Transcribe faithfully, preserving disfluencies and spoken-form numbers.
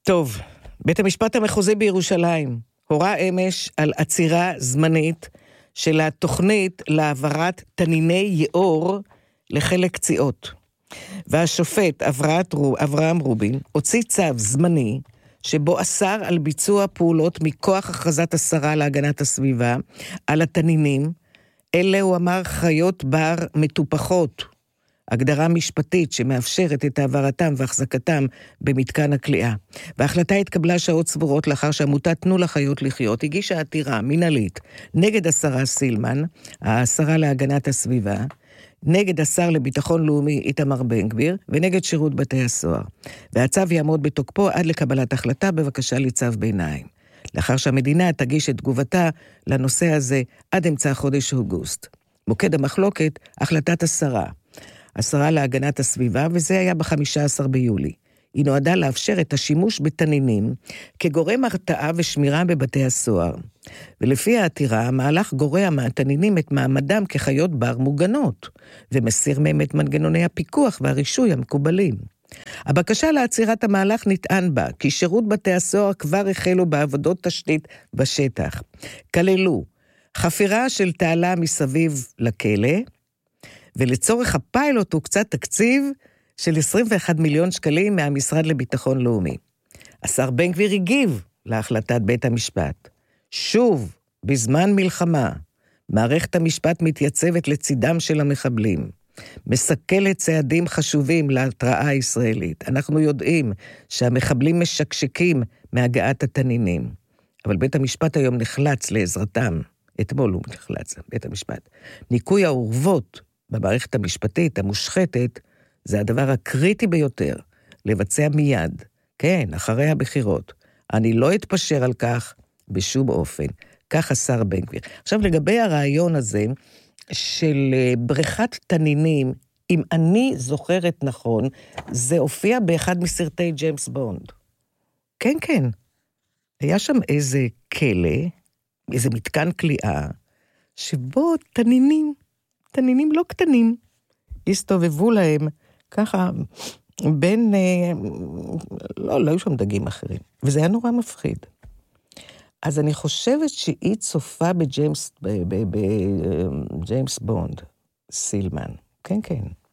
טוב, בית המשפט המחוזי בירושלים הורה אמש על עצירה זמנית של התוכנית להעברת תניני יאור לחלק קציעות. והשופט אברהם רובין הוציא צו זמני שבו אסר על ביצוע פעולות מכוח הכרזת השרה להגנת הסביבה על התנינים. אלה הוא אמר חיות בר מטופחות, הגדרה משפטית שמאפשרת את העברתם והחזקתם במתקן הכליאה. וההחלטה התקבלה שעות סבורות לאחר שעמותת תנו לחיות לחיות הגישה עתירה מנהלית נגד השרה סילמן, השרה להגנת הסביבה, נגד השר לביטחון לאומי איתמר בן גביר ונגד שירות בתי הסוהר. והצו יעמוד בתוקפו עד לקבלת החלטה בבקשה לצו ביניים. לאחר שהמדינה תגיש את תגובתה לנושא הזה עד אמצע חודש אוגוסט. מוקד המחלוקת, החלטת השרה. השרה להגנת הסביבה, וזה היה ב-חמישה עשר ביולי. היא נועדה לאפשר את השימוש בתנינים כגורם הרתעה ושמירה בבתי הסוהר. ולפי העתירה, המהלך גורע מהתנינים את מעמדם כחיות בר מוגנות, ומסיר מהם את מנגנוני הפיקוח והרישוי המקובלים. הבקשה לעצירת המהלך נטען בה, כי שירות בתי הסוהר כבר החלו בעבודות תשתית בשטח. כללו חפירה של תעלה מסביב לכלא, ולצורך הפיילוט הוא קצת תקציב של עשרים ואחד מיליון שקלים מהמשרד לביטחון לאומי. השר בן גביר הגיב להחלטת בית המשפט. שוב, בזמן מלחמה, מערכת המשפט מתייצבת לצידם של המחבלים. מסכלת צעדים חשובים להתראה הישראלית. אנחנו יודעים שהמחבלים משקשקים מהגעת התנינים. אבל בית המשפט היום נחלץ לעזרתם. אתמול הוא נחלץ, בית המשפט. ניקוי העורבות במערכת המשפטית המושחתת, זה הדבר הקריטי ביותר, לבצע מיד, כן, אחרי הבחירות. אני לא אתפשר על כך בשום אופן. כך השר בן גביר. עכשיו לגבי הרעיון הזה, של בריכת תנינים, אם אני זוכרת נכון, זה הופיע באחד מסרטי ג'יימס בונד. כן, כן. היה שם איזה כלא, איזה מתקן כליאה, שבו תנינים, תנינים לא קטנים, הסתובבו להם ככה בין, לא, לא היו שם דגים אחרים, וזה היה נורא מפחיד. אז אני חושבת שהיא צופה בג'יימס, בג'יימס בונד, סילמן. כן, כן.